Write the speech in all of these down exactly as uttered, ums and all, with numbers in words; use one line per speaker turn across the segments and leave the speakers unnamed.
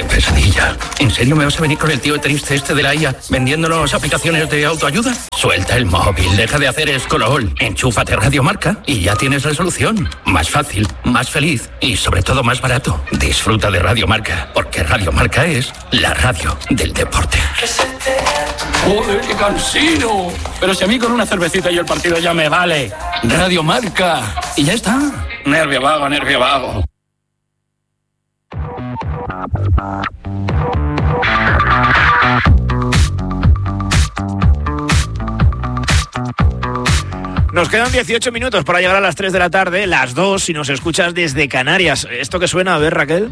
pesadilla! ¿En serio me vas a venir con el tío triste este de la I A vendiéndonos aplicaciones de autoayuda? Suelta el móvil, deja de hacer escroll, enchúfate Radio Marca y ya tienes la solución. Más fácil, más feliz y sobre todo más barato. Disfruta de Radio Marca, porque Radio Marca es la radio del deporte.
¡Joder, qué cansino! Pero si a mí con una cervecita y el partido ya me vale. Radio Marca. Y ya está. Nervio vago, nervio vago.
Nos quedan dieciocho minutos para llegar a las tres de la tarde, las dos si nos escuchas desde Canarias. ¿Esto que suena? A ver, Raquel.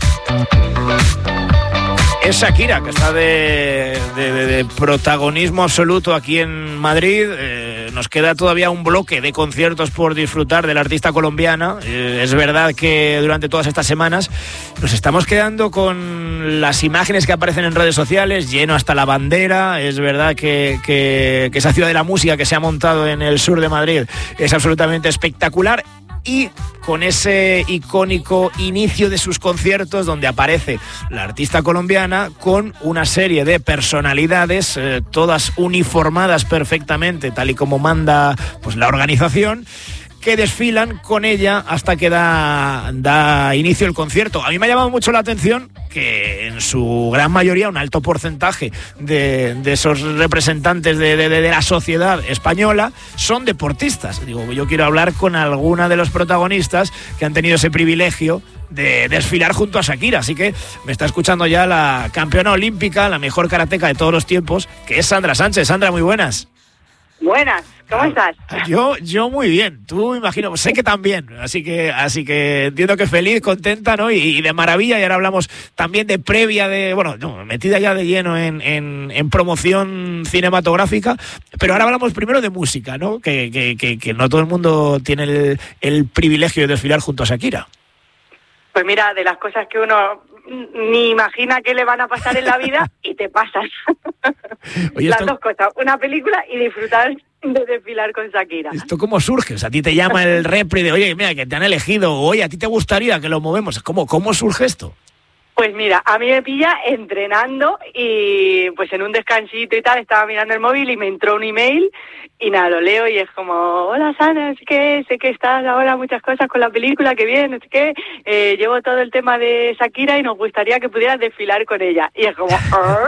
Es Shakira, que está de, de, de, de protagonismo absoluto aquí en Madrid. Eh, nos queda todavía un bloque de conciertos por disfrutar de la artista colombiana. Eh, es verdad que durante todas estas semanas nos estamos quedando con las imágenes que aparecen en redes sociales, lleno hasta la bandera. Es verdad que, que, que esa ciudad de la música que se ha montado en el sur de Madrid es absolutamente espectacular. Y con ese icónico inicio de sus conciertos donde aparece la artista colombiana con una serie de personalidades, eh, todas uniformadas perfectamente, tal y como manda pues la organización, que desfilan con ella hasta que da, da inicio el concierto. A mí me ha llamado mucho la atención que en su gran mayoría, un alto porcentaje de, de esos representantes de, de, de la sociedad española son deportistas. Digo, yo quiero hablar con alguna de los protagonistas que han tenido ese privilegio de desfilar junto a Shakira. Así que me está escuchando ya la campeona olímpica, la mejor karateca de todos los tiempos, que es Sandra Sánchez. Sandra, muy buenas.
Buenas, ¿cómo estás?
Yo, yo muy bien, tú me imagino, sé que también, así que, así que entiendo que feliz, contenta, ¿no? Y, y de maravilla, y ahora hablamos también de previa de, bueno, no, metida ya de lleno en, en, en promoción cinematográfica, pero ahora hablamos primero de música, ¿no? Que, que, que, que no todo el mundo tiene el, el privilegio de desfilar junto a Shakira.
Pues mira, de las cosas que uno ni imagina que le van a pasar en la vida y te pasas. Oye, las esto... dos cosas, una película y disfrutar de desfilar con Shakira.
¿Esto cómo surge? O sea, a ti te llama el repri de, oye, mira, que te han elegido, o, oye, a ti te gustaría que lo movemos. ¿Cómo, cómo surge esto?
Pues mira, a mí me pilla entrenando y pues en un descansito y tal estaba mirando el móvil y me entró un email y nada, lo leo y es como, hola Sana, es que sé que estás ahora muchas cosas con la película, que bien, es que eh, llevo todo el tema de Shakira y nos gustaría que pudieras desfilar con ella. Y es como,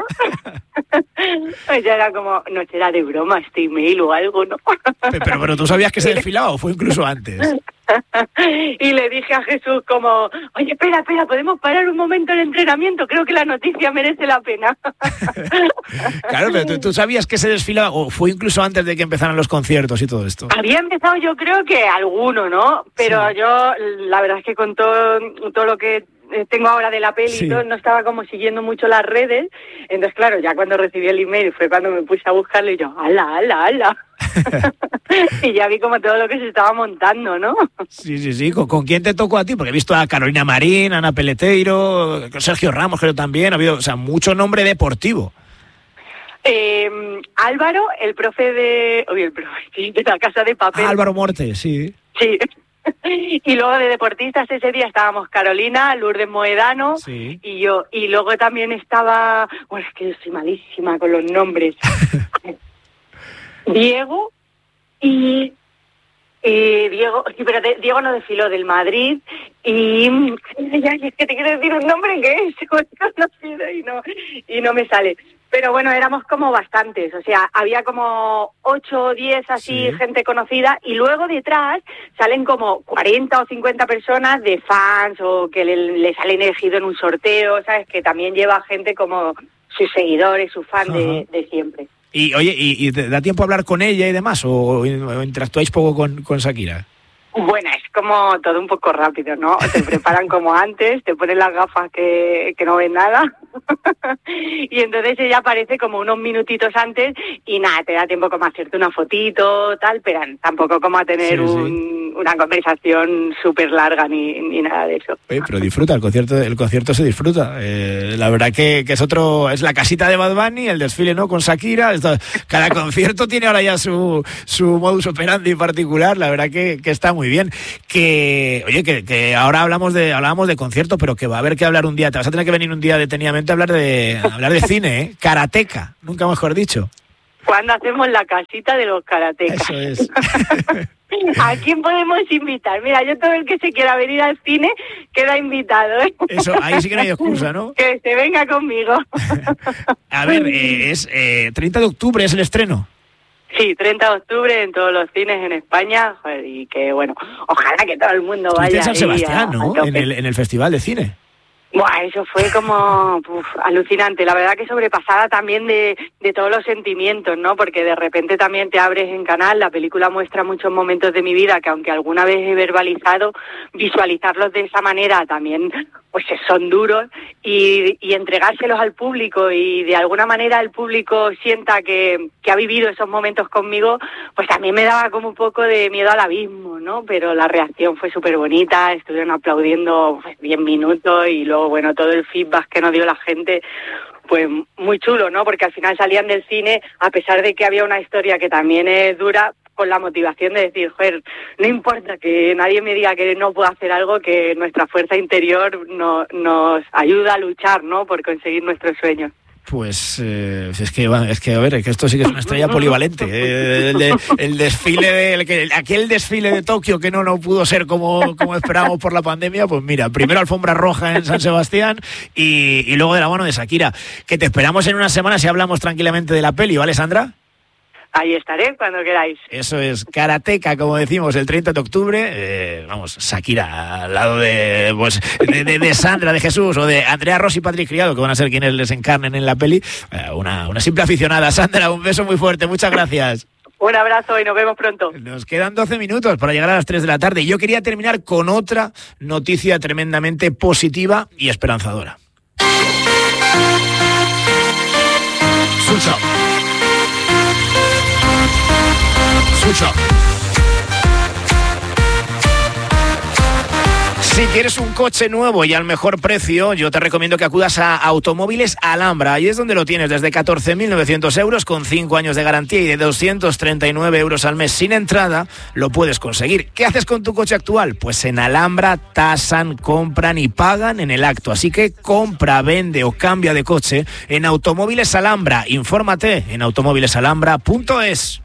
pues ya era como, no será de broma este email o algo, ¿no?
Pero, pero, pero tú sabías que se desfilaba o fue incluso antes.
Y le dije a Jesús como, oye, espera, espera, ¿podemos parar un momento el entrenamiento? Creo que la noticia merece la pena.
Claro, pero ¿tú, tú sabías que se desfilaba o fue incluso antes de que empezaran los conciertos y todo esto?
Había empezado yo creo que alguno, ¿no? Pero sí. Yo, la verdad es que con todo, todo lo que tengo ahora de la peli sí. Y todo, no estaba como siguiendo mucho las redes. Entonces, claro, ya cuando recibí el email fue cuando me puse a buscarlo y yo, ala, ala, ala. Y ya vi como todo lo que se estaba montando, ¿no?
Sí, sí, sí. ¿Con, ¿Con quién te tocó a ti? Porque he visto a Carolina Marín, Ana Peleteiro, Sergio Ramos, creo también. Ha habido, o sea, mucho nombre deportivo.
Eh, Álvaro, el profe de... Oye, el profe sí, de la Casa de Papel.
Ah, Álvaro Morte, sí.
Sí. Y luego de deportistas ese día estábamos Carolina, Lourdes Moedano sí. Y yo. Y luego también estaba... Bueno, es que yo soy malísima con los nombres. Diego y... y Diego... Sí, pero de, Diego no desfiló del Madrid y... Ya, es que te quiero decir un nombre que es conocido y no, y no me sale. Pero bueno, éramos como bastantes, o sea, había como ocho o diez así, sí. Gente conocida, y luego detrás salen como cuarenta o cincuenta personas de fans o que le, les salen elegido en un sorteo, ¿sabes? Que también lleva gente como sus seguidores, sus fans de, de siempre.
Y oye, ¿y, y te da tiempo a hablar con ella y demás? ¿O, o interactuáis poco con, con Shakira?
Bueno, es como todo un poco rápido, ¿no? Te preparan como antes, te ponen las gafas que, que no ven nada y entonces ella aparece como unos minutitos antes y nada, te da tiempo como a hacerte una fotito, tal, pero tampoco como a tener sí, un, sí. una conversación súper larga ni, ni nada de eso.
Oye, pero disfruta, el concierto el concierto se disfruta. Eh, la verdad que, que es otro, es la casita de Bad Bunny, el desfile, ¿no? Con Shakira. Esto, cada concierto tiene ahora ya su, su modus operandi particular, la verdad que, que está muy muy bien. Que, oye, que, que ahora hablamos de hablábamos de concierto, pero que va a haber que hablar un día. Te vas a tener que venir un día detenidamente a hablar de, a hablar de cine, ¿eh? Karateca, nunca mejor dicho.
Cuando hacemos la casita de los karatecas.
Eso es.
¿A quién podemos invitar? Mira, yo todo el que se quiera venir al cine queda invitado, ¿eh?
Eso, ahí sí que no hay excusa, ¿no?
Que se venga conmigo.
A ver, eh, es eh, treinta de octubre es el estreno.
Sí, treinta de octubre en todos los cines en España, joder, y que bueno, ojalá que todo el mundo vaya
en San Sebastián,
ahí a,
¿no?
a
En el, en el Festival de Cine.
Buah, eso fue como uf, alucinante, la verdad que sobrepasada también de, de todos los sentimientos, ¿no? Porque de repente también te abres en canal, la película muestra muchos momentos de mi vida que aunque alguna vez he verbalizado, visualizarlos de esa manera también pues son duros y, y entregárselos al público y de alguna manera el público sienta que, que ha vivido esos momentos conmigo, pues también me daba como un poco de miedo al abismo, ¿no? Pero la reacción fue súper bonita, estuvieron aplaudiendo pues, diez minutos y luego, bueno, todo el feedback que nos dio la gente, pues muy chulo, ¿no? Porque al final salían del cine, a pesar de que había una historia que también es dura, con la motivación de decir, joder, no importa que nadie me diga que no puedo hacer algo, que nuestra fuerza interior no, nos ayuda a luchar, ¿no? Por conseguir nuestros sueños.
Pues eh, es que es que a ver, que esto sí que es una estrella polivalente. Eh, el, de, el desfile de el que, aquel desfile de Tokio que no no pudo ser como, como esperábamos por la pandemia, pues mira, primero alfombra roja en San Sebastián y, y luego de la mano de Shakira. Que te esperamos en una semana si hablamos tranquilamente de la peli, ¿vale, Sandra?
Ahí estaré cuando queráis.
Eso es, Karateca, como decimos, el treinta de octubre. Eh, vamos, Shakira al lado de, pues, de, de, de Sandra, de Jesús o de Andrea Rossi y Patrick Criado, que van a ser quienes les encarnen en la peli. Eh, una, una simple aficionada. Sandra, un beso muy fuerte. Muchas gracias.
Un abrazo y nos vemos pronto.
Nos quedan doce minutos para llegar a las tres de la tarde. Y yo quería terminar con otra noticia tremendamente positiva y esperanzadora. Sucho. Sucho. Si quieres un coche nuevo y al mejor precio, yo te recomiendo que acudas a Automóviles Alhambra. Ahí es donde lo tienes, desde catorce mil novecientos euros con cinco años de garantía y de doscientos treinta y nueve euros al mes sin entrada, lo puedes conseguir. ¿Qué haces con tu coche actual? Pues en Alhambra tasan, compran y pagan en el acto. Así que compra, vende o cambia de coche en Automóviles Alhambra. Infórmate en automóviles alhambra punto es.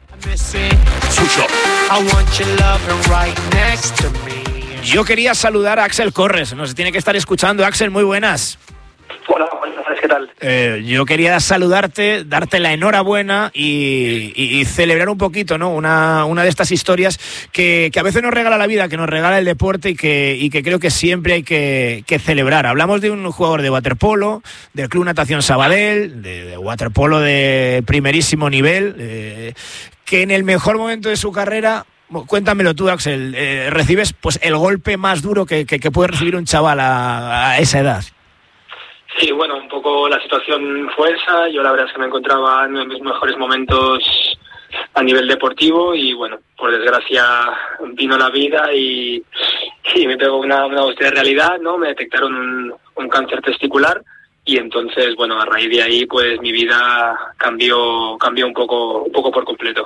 Yo quería saludar a Axel Corres, nos tiene que estar escuchando. Axel, muy buenas.
Hola, buenas tardes, ¿qué tal?
Eh, yo quería saludarte, darte la enhorabuena y, y, y celebrar un poquito, ¿no? Una, una de estas historias que, que a veces nos regala la vida, que nos regala el deporte y que, y que creo que siempre hay que, que celebrar. Hablamos de un jugador de waterpolo, del Club Natación Sabadell, de, de waterpolo de primerísimo nivel, eh, que en el mejor momento de su carrera, cuéntamelo tú, Axel, eh, recibes pues el golpe más duro que, que, que puede recibir un chaval a, a esa edad.
Sí, bueno, un poco la situación fue esa. Yo la verdad es que me encontraba en uno de mis mejores momentos a nivel deportivo y bueno, por desgracia vino la vida y, y me pegó una, una hostia de realidad, ¿no? Me detectaron un, un cáncer testicular y entonces, bueno, a raíz de ahí pues mi vida cambió cambió un poco un poco por completo.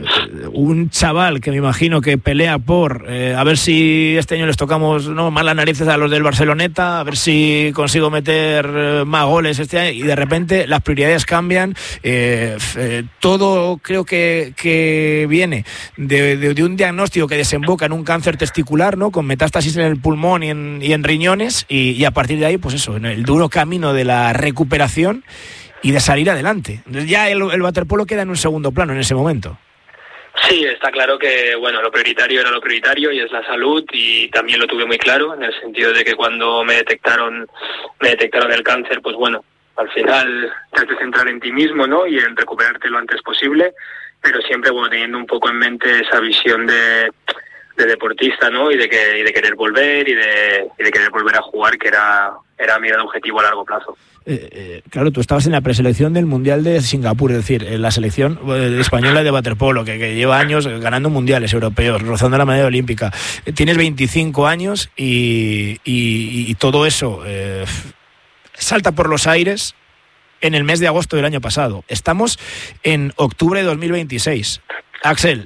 Un chaval que me imagino que pelea por eh, a ver si este año les tocamos no más las narices a los del Barceloneta, a ver si consigo meter eh, más goles este año y de repente las prioridades cambian. Eh, eh, todo creo que, que viene de, de, de un diagnóstico que desemboca en un cáncer testicular, ¿no? Con metástasis en el pulmón y en, y en riñones y, y a partir de ahí, pues eso, en el duro camino de la recuperación y de salir adelante. Entonces ya el, el waterpolo queda en un segundo plano en ese momento.
Sí, está claro que bueno, lo prioritario era lo prioritario y es la salud y también lo tuve muy claro en el sentido de que cuando me detectaron me detectaron el cáncer, pues bueno, al final te has de centrar en ti mismo, ¿no? Y en recuperarte lo antes posible, pero siempre bueno, teniendo un poco en mente esa visión de, de deportista, ¿no? Y de que y de querer volver y de y de querer volver a jugar, que era era mi gran objetivo a largo plazo.
Eh, eh, claro, tú estabas en la preselección del Mundial de Singapur, es decir, en la selección eh, española de waterpolo, que, que lleva años ganando mundiales europeos, rozando la medalla olímpica. Eh, tienes veinticinco años y, y, y todo eso eh, salta por los aires en el mes de agosto del año pasado. Estamos en octubre de dos mil veintiséis. Axel,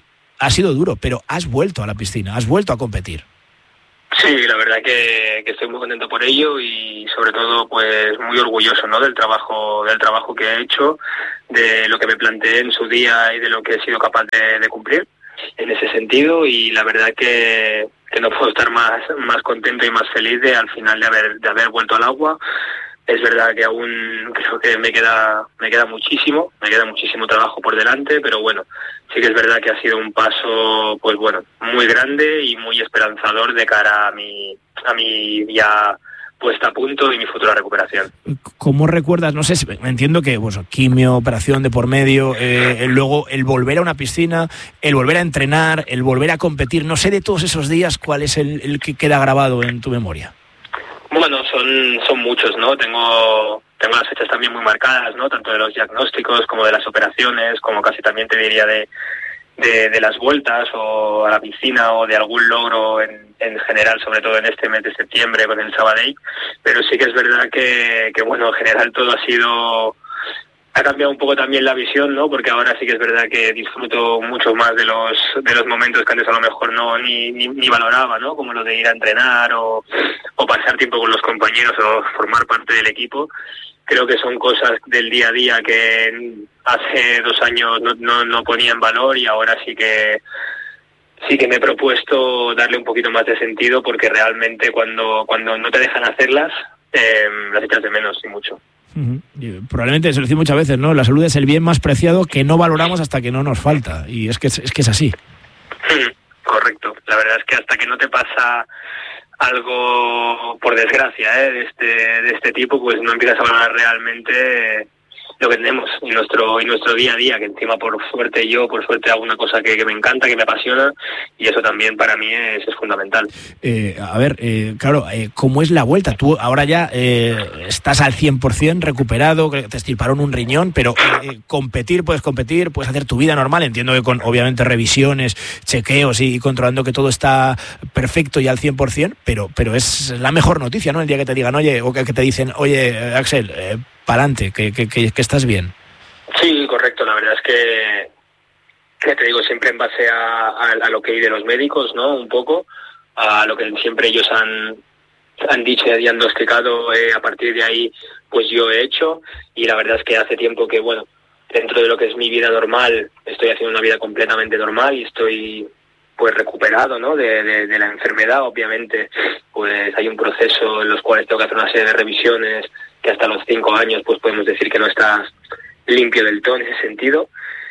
ha sido duro, pero has vuelto a la piscina, has vuelto a competir.
Sí, la verdad que, que estoy muy contento por ello y sobre todo pues muy orgulloso, ¿no? del trabajo del trabajo que he hecho, de lo que me planteé en su día y de lo que he sido capaz de, de cumplir en ese sentido, y la verdad que, que no puedo estar más más contento y más feliz de al final de haber de haber vuelto al agua. Es verdad que aún creo que me queda me queda muchísimo, me queda muchísimo trabajo por delante, pero bueno, sí que es verdad que ha sido un paso, pues bueno, muy grande y muy esperanzador de cara a mi a mi ya puesta a punto y mi futura recuperación.
¿Cómo recuerdas? No sé, entiendo que pues, quimio, operación de por medio, eh, luego el volver a una piscina, el volver a entrenar, el volver a competir, no sé de todos esos días cuál es el, el que queda grabado en tu memoria.
Bueno, son son muchos, ¿no? Tengo tengo las fechas también muy marcadas, ¿no? Tanto de los diagnósticos como de las operaciones, como casi también te diría de de, de las vueltas o a la piscina o de algún logro en, en general, sobre todo en este mes de septiembre con el Sabadell. Pero sí que es verdad que, que bueno, en general todo ha sido... Ha cambiado un poco también la visión, ¿no? Porque ahora sí que es verdad que disfruto mucho más de los de los momentos que antes a lo mejor no ni, ni, ni valoraba, ¿no? Como lo de ir a entrenar o, o pasar tiempo con los compañeros o formar parte del equipo. Creo que son cosas del día a día que hace dos años no, no, no ponía en valor, y ahora sí que sí que me he propuesto darle un poquito más de sentido, porque realmente cuando cuando no te dejan hacerlas, eh, las echas de menos y mucho.
Uh-huh. Probablemente se lo dice muchas veces, ¿no? La salud es el bien más preciado que no valoramos hasta que no nos falta, y es que es, es que es así.
Correcto. La verdad es que hasta que no te pasa algo, por desgracia, ¿eh? de este de este tipo, pues no empiezas a valorar realmente lo que tenemos y nuestro y nuestro día a día, que encima por suerte yo, por suerte hago una cosa que, que me encanta, que me apasiona, y eso también para mí es, es fundamental.
Eh, a ver, eh, claro, eh, ¿cómo es la vuelta? Tú ahora ya eh, estás al cien por ciento recuperado, te extirparon un riñón, pero eh, competir, puedes competir, puedes hacer tu vida normal, entiendo que con obviamente revisiones, chequeos y, y controlando que todo está perfecto y al cien por ciento, pero, pero es la mejor noticia, ¿no? El día que te digan, oye, o que, que te dicen, oye, Axel, eh, pa'lante, que, que, que, que estás bien.
Sí, correcto. La verdad es que, que te digo, siempre en base a, a, a lo que hay de los médicos, ¿no? Un poco, a lo que siempre ellos han, han dicho y han diagnosticado, eh, a partir de ahí, pues yo he hecho, y la verdad es que hace tiempo que, bueno, dentro de lo que es mi vida normal, estoy haciendo una vida completamente normal y estoy pues recuperado, ¿no? De, de, de la enfermedad. Obviamente, pues hay un proceso en los cuales tengo que hacer una serie de revisiones que hasta los cinco años pues podemos decir que no estás limpio del todo en ese sentido,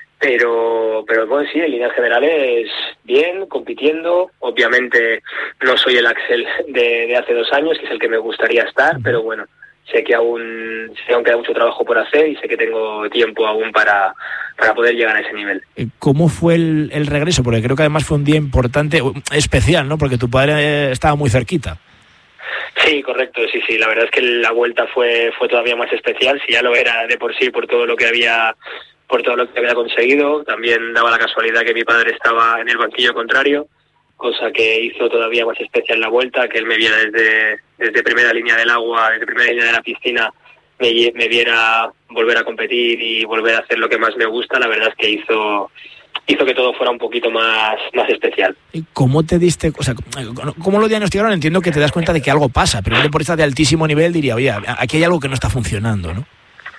pero pero bueno, sí, en líneas generales bien, compitiendo. Obviamente no soy el Axel de, de hace dos años, que es el que me gustaría estar, pero bueno, sé que aún sé que aún queda mucho trabajo por hacer y sé que tengo tiempo aún para, para poder llegar a ese nivel.
¿Cómo fue el, el regreso? Porque creo que además fue un día importante, especial, ¿no? Porque tu padre estaba muy cerquita.
Sí, correcto, sí, sí. La verdad es que la vuelta fue fue todavía más especial, si ya lo era de por sí por todo lo que había por todo lo que había conseguido. También daba la casualidad que mi padre estaba en el banquillo contrario, cosa que hizo todavía más especial la vuelta, que él me viera desde desde primera línea del agua, desde primera línea de la piscina, me, me viera volver a competir y volver a hacer lo que más me gusta. La verdad es que hizo hizo que todo fuera un poquito más, más especial.
¿Cómo te diste, o sea, cómo lo diagnosticaron? Entiendo que te das cuenta de que algo pasa, pero un deportista de altísimo nivel diría, oye, aquí hay algo que no está funcionando, ¿no?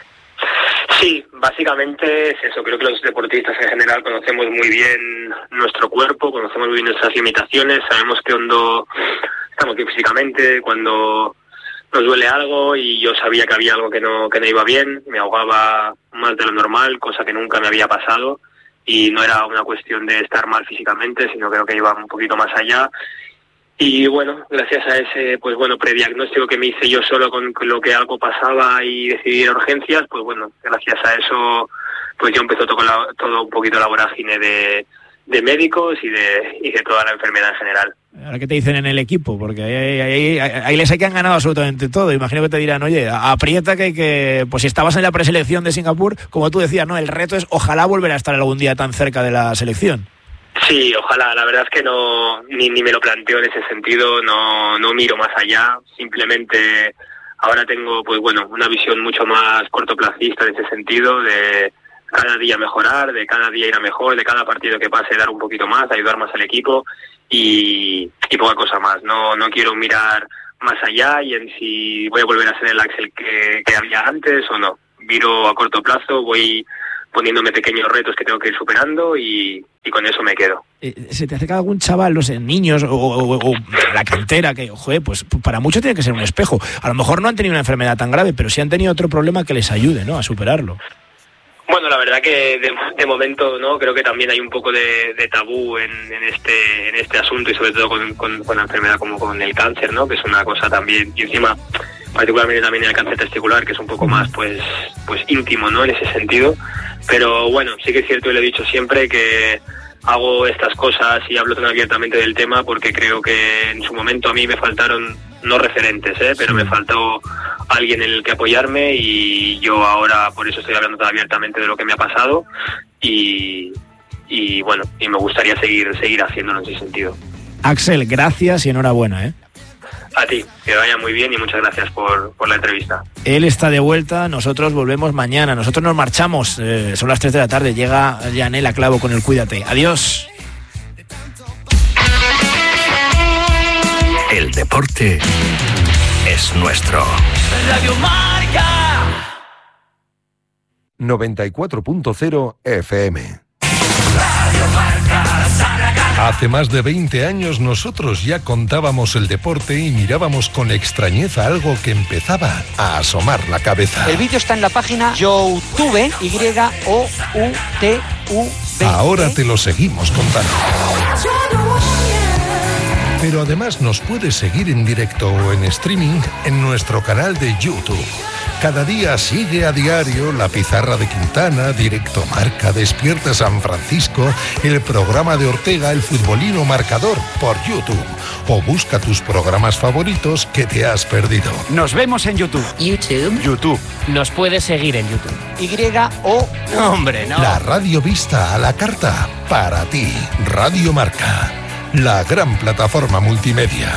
Sí, básicamente es eso. Creo que los deportistas en general conocemos muy bien nuestro cuerpo, conocemos muy bien nuestras limitaciones, sabemos qué hondo estamos bien físicamente, cuando nos duele algo, y yo sabía que había algo que no, que no iba bien, me ahogaba más de lo normal, cosa que nunca me había pasado. Y no era una cuestión de estar mal físicamente, sino creo que iba un poquito más allá. Y bueno, gracias a ese pues bueno prediagnóstico que me hice yo solo con, con lo que algo pasaba y decidí ir a urgencias, pues bueno, gracias a eso pues yo empezó todo, la, todo un poquito la vorágine de, de médicos y de, y de toda la enfermedad en general.
Ahora, ¿qué te dicen en el equipo? Porque ahí, ahí, ahí, ahí les hay que han ganado absolutamente todo. Imagino que te dirán, oye, aprieta que, que pues si estabas en la preselección de Singapur, como tú decías, ¿no? El reto es ojalá volver a estar algún día tan cerca de la selección.
Sí, ojalá. La verdad es que no ni, ni me lo planteo en ese sentido, no no miro más allá. Simplemente ahora tengo, pues bueno, una visión mucho más cortoplacista en ese sentido, de, cada día mejorar, de cada día ir a mejor, de cada partido que pase dar un poquito más, ayudar más al equipo y, y poca cosa más. No, no quiero mirar más allá y en si voy a volver a ser el Axel que, que había antes o no. Miro a corto plazo, voy poniéndome pequeños retos que tengo que ir superando y, y con eso me quedo.
¿Se te acerca algún chaval, no sé, niños o, o, o la cantera que, joder, pues para muchos tiene que ser un espejo? A lo mejor no han tenido una enfermedad tan grave, pero sí han tenido otro problema que les ayude, ¿no?, a superarlo.
Bueno, la verdad que de, de momento no, creo que también hay un poco de, de tabú en, en este en este asunto y sobre todo con, con, con la enfermedad como con el cáncer, ¿no?, que es una cosa también, y encima particularmente también el cáncer testicular, que es un poco más pues pues íntimo, ¿no?, en ese sentido. Pero bueno, sí que es cierto y lo he dicho siempre que hago estas cosas y hablo tan abiertamente del tema porque creo que en su momento a mí me faltaron, no referentes, ¿eh? pero me faltó alguien en el que apoyarme y yo ahora por eso estoy hablando tan abiertamente de lo que me ha pasado y, y bueno, y me gustaría seguir seguir haciéndolo en ese sentido.
Axel, gracias y enhorabuena, ¿eh?
A ti, que vaya muy bien y muchas gracias por, por la entrevista.
Él está de vuelta, nosotros volvemos mañana, nosotros nos marchamos, eh, son las tres de la tarde, llega Yanela Clavo con el Cuídate. Adiós.
El deporte es nuestro.
Radio Marca.
noventa y cuatro punto cero F M.
Radio Marca, Zaragoza.
Hace más de veinte años nosotros ya contábamos el deporte y mirábamos con extrañeza algo que empezaba a asomar la cabeza.
El vídeo está en la página YouTube, Y O U T U B.
Ahora te lo seguimos contando. Pero además nos puedes seguir en directo o en streaming en nuestro canal de YouTube. Cada día sigue a diario La Pizarra de Quintana, Directo Marca, Despierta San Francisco, el programa de Ortega, El Futbolino Marcador por YouTube. O busca tus programas favoritos que te has perdido.
Nos vemos en YouTube.
YouTube.
YouTube.
Nos puedes seguir en YouTube.
Y O...
No, hombre, no.
La radio vista a la carta para ti. Radio Marca. La gran plataforma multimedia.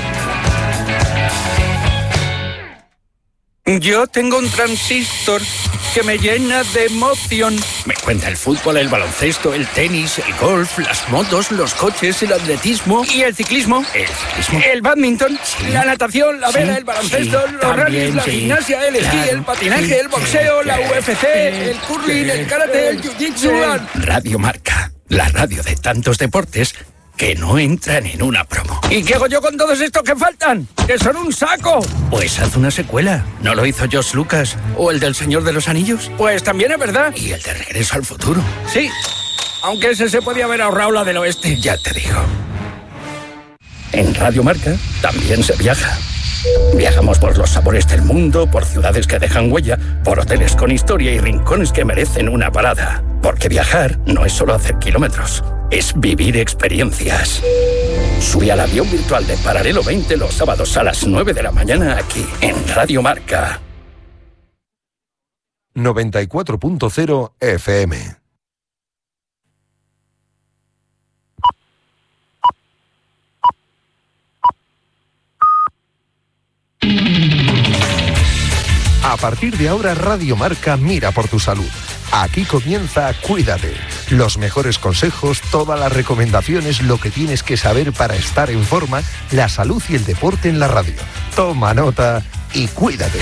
Yo tengo un transistor que me llena de emoción.
Me cuenta el fútbol, el baloncesto, el tenis, el golf, las motos, los coches, el atletismo.
¿Y el ciclismo?
El ciclismo.
El badminton,
Sí.
la natación, la vela,
Sí,
el baloncesto,
sí,
los
también,
rallies, la
sí,
gimnasia, el esquí,
claro,
el patinaje,
sí,
el boxeo,
sí,
la
sí,
U F C, el curling, el karate, el jiu-jitsu.
Radio Marca, la radio de tantos deportes que no entran en una promo.
¿Y qué hago yo con todos estos que faltan? ¡Que son un saco!
Pues haz una secuela. ¿No lo hizo George Lucas? ¿O el del Señor de los Anillos?
Pues también es verdad.
Y el de Regreso al Futuro.
Sí, aunque ese se podía haber ahorrado la del oeste.
Ya te digo. En Radio Marca también se viaja. Viajamos por los sabores del mundo, por ciudades que dejan huella, por hoteles con historia y rincones que merecen una parada. Porque viajar no es solo hacer kilómetros, es vivir experiencias. Sube al avión virtual de Paralelo veinte los sábados a las nueve de la mañana aquí, en Radio Marca.
noventa y cuatro punto cero F M. A partir de ahora, Radio Marca mira por tu salud. Aquí comienza Cuídate. Los mejores consejos, todas las recomendaciones, lo que tienes que saber para estar en forma, la salud y el deporte en la radio. Toma nota y cuídate.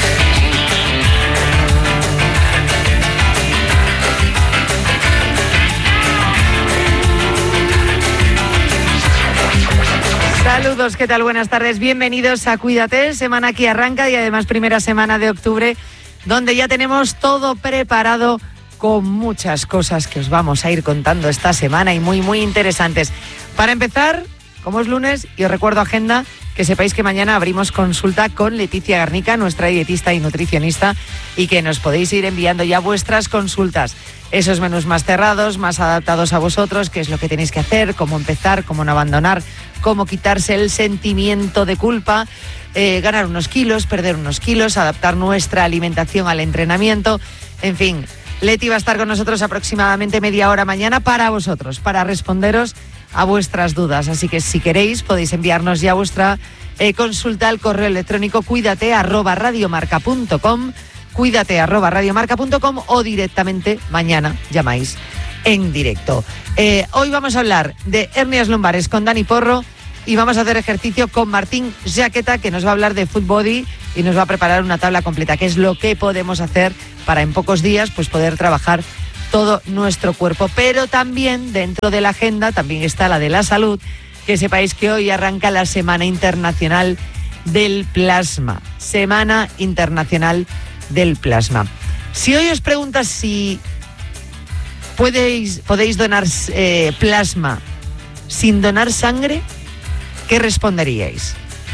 Saludos, ¿qué tal? Buenas tardes, bienvenidos a Cuídate, semana que arranca y además primera semana de octubre, donde ya tenemos todo preparado con muchas cosas que os vamos a ir contando esta semana y muy, muy interesantes. Para empezar, como es lunes, y os recuerdo agenda, que sepáis que mañana abrimos consulta con Leticia Garnica, nuestra dietista y nutricionista, y que nos podéis ir enviando ya vuestras consultas. Esos menús más cerrados, más adaptados a vosotros, qué es lo que tenéis que hacer, cómo empezar, cómo no abandonar, cómo quitarse el sentimiento de culpa, eh, ganar unos kilos, perder unos kilos, adaptar nuestra alimentación al entrenamiento, en fin. Leti va a estar con nosotros aproximadamente media hora mañana para vosotros, para responderos a vuestras dudas. Así que si queréis podéis enviarnos ya vuestra eh, consulta al correo electrónico cuídate arroba radiomarca punto com, cuídate arroba radiomarca punto com o directamente mañana llamáis en directo. Eh, hoy vamos a hablar de hernias lumbares con Dani Porro y vamos a hacer ejercicio con Martín Jaqueta, que nos va a hablar de Full Body y nos va a preparar una tabla completa, que es lo que podemos hacer para en pocos días pues poder trabajar todo nuestro cuerpo. Pero también dentro de la agenda también está la de la salud, que sepáis que hoy arranca la Semana Internacional del Plasma. Semana Internacional del Plasma. Si hoy os preguntas si podéis, podéis donar eh, plasma sin donar sangre, ¿qué responderíais?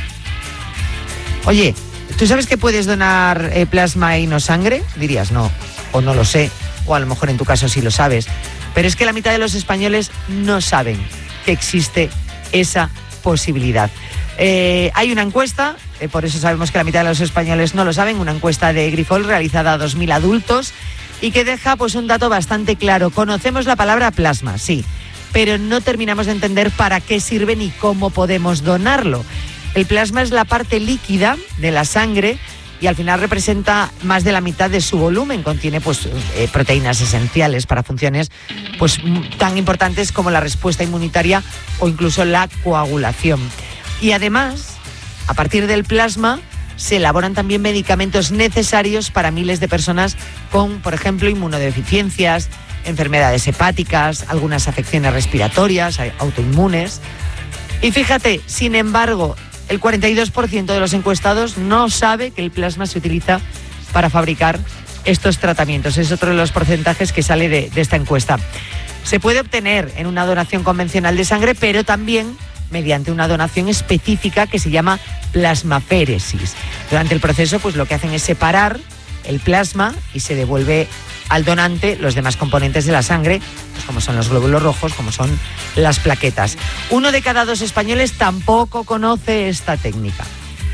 Oye, ¿tú sabes que puedes donar eh, plasma y no sangre? Dirías no, o no lo sé, o a lo mejor en tu caso sí lo sabes. Pero es que la mitad de los españoles no saben que existe esa posibilidad. Eh, hay una encuesta, eh, por eso sabemos que la mitad de los españoles no lo saben, una encuesta de Grifol realizada a dos mil adultos y que deja pues un dato bastante claro. Conocemos la palabra plasma, sí, pero no terminamos de entender para qué sirve ni cómo podemos donarlo. El plasma es la parte líquida de la sangre y al final representa más de la mitad de su volumen. Contiene pues eh, proteínas esenciales para funciones pues tan importantes como la respuesta inmunitaria o incluso la coagulación. Y además, a partir del plasma se elaboran también medicamentos necesarios para miles de personas con, por ejemplo, inmunodeficiencias, enfermedades hepáticas, algunas afecciones respiratorias, autoinmunes. Y fíjate, sin embargo, el cuarenta y dos por ciento de los encuestados no sabe que el plasma se utiliza para fabricar estos tratamientos. Es otro de los porcentajes que sale de, de esta encuesta. Se puede obtener en una donación convencional de sangre, pero también mediante una donación específica que se llama plasmaféresis. Durante el proceso, pues lo que hacen es separar el plasma y se devuelve al donante los demás componentes de la sangre, pues como son los glóbulos rojos, como son las plaquetas. Uno de cada dos españoles tampoco conoce esta técnica.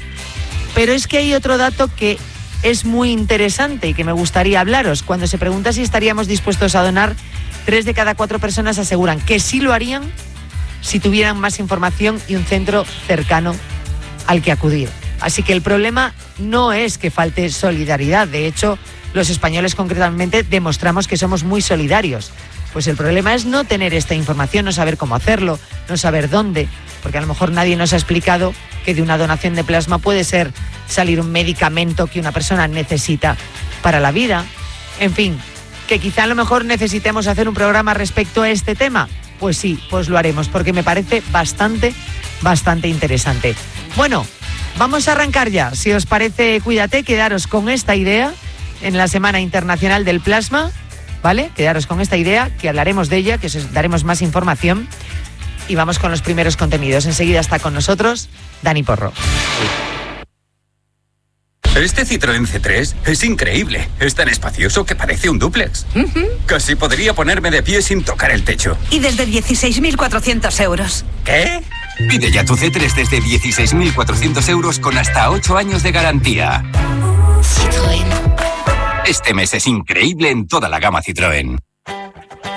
Pero es que hay otro dato que es muy interesante y que me gustaría hablaros. Cuando se pregunta si estaríamos dispuestos a donar, tres de cada cuatro personas aseguran que sí lo harían si tuvieran más información y un centro cercano al que acudir. Así que el problema no es que falte solidaridad. De hecho, los españoles concretamente demostramos que somos muy solidarios. Pues el problema es no tener esta información, no saber cómo hacerlo, no saber dónde, porque a lo mejor nadie nos ha explicado que de una donación de plasma puede ser salir un medicamento que una persona necesita para la vida. En fin, que quizá a lo mejor necesitemos hacer un programa respecto a este tema. Pues sí, pues lo haremos, porque me parece bastante, bastante interesante. Bueno, vamos a arrancar ya. Si os parece, cuídate, quedaros con esta idea en la Semana Internacional del Plasma, ¿vale? Quedaros con esta idea, que hablaremos de ella, que os daremos más información. Y vamos con los primeros contenidos. Enseguida está con nosotros Dani Porro.
Este Citroën C tres es increíble. Es tan espacioso que parece un dúplex. Uh-huh. Casi podría ponerme de pie sin tocar el techo.
Y desde dieciséis mil cuatrocientos euros.
¿Qué? Pide ya tu C tres desde dieciséis mil cuatrocientos euros con hasta ocho años de garantía.
Citroën.
Este mes es increíble en toda la gama Citroën.